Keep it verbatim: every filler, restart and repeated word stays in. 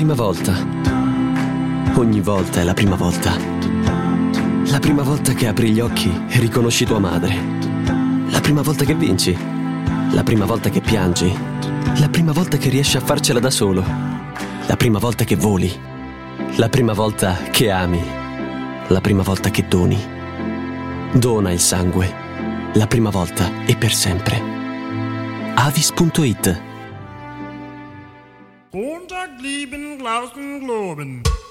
prima volta. Ogni volta è la prima volta. La prima volta che apri gli occhi e riconosci tua madre. La prima volta che vinci. La prima volta che piangi. La prima volta che riesci a farcela da solo. La prima volta che voli. La prima volta che ami. La prima volta che doni. Dona il sangue. La prima volta e per sempre. Avis punto it. Montag lieben Glauben globen.